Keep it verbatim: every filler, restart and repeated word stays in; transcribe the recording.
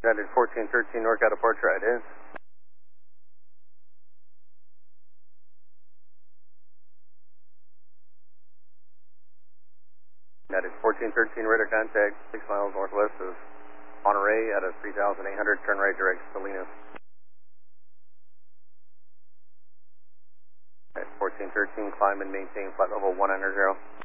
United fourteen thirteen North got a port right in. United fourteen thirteen radar contact, six miles northwest of Monterey at a three thousand eight hundred, turn right direct Salinas. United fourteen thirteen, climb and maintain flight level one nine zero.